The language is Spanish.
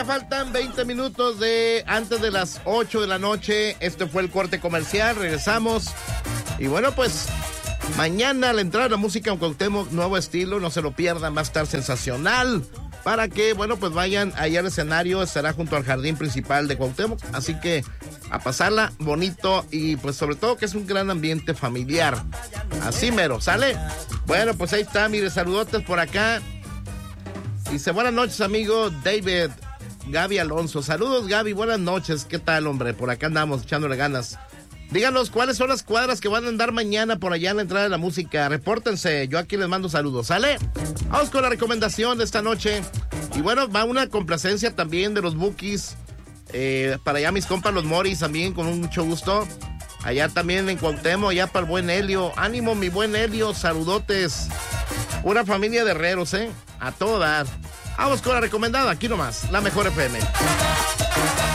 ya faltan 20 minutos antes de las 8 de la noche. Este fue el corte comercial, regresamos. Y bueno, pues mañana la entrada de la música en Cuauhtémoc, nuevo estilo, no se lo pierdan, va a estar sensacional. Para que, bueno, pues vayan allá al escenario, estará junto al jardín principal de Cuauhtémoc. Así que a pasarla bonito y pues sobre todo que es un gran ambiente familiar. Así mero, ¿sale? Bueno, pues ahí está, mire, saludotes por acá. Dice, buenas noches, amigo David, Gaby Alonso. Saludos, Gaby, buenas noches. ¿Qué tal, hombre? Por acá andamos echándole ganas. Díganos cuáles son las cuadras que van a andar mañana por allá en la entrada de la música. Repórtense, yo aquí les mando saludos, ¿sale? Vamos con la recomendación de esta noche. Y bueno, va una complacencia también de los Bukis. Para allá mis compas los Moris también, con mucho gusto. Allá también en Cuauhtémoc, allá para el buen Helio. Ánimo, mi buen Helio, saludotes. Una familia de herreros, a todo dar. Vamos con la recomendada, aquí nomás, la Mejor FM.